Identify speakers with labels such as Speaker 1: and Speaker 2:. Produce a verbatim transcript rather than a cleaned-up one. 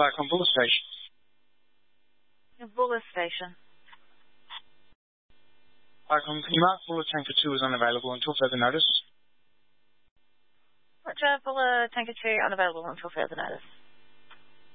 Speaker 1: Icon Buller Station.
Speaker 2: Buller Station.
Speaker 1: Icon, can you mark Buller Tanker two as unavailable until further notice?
Speaker 2: Roger, Buller Tanker two unavailable until further notice.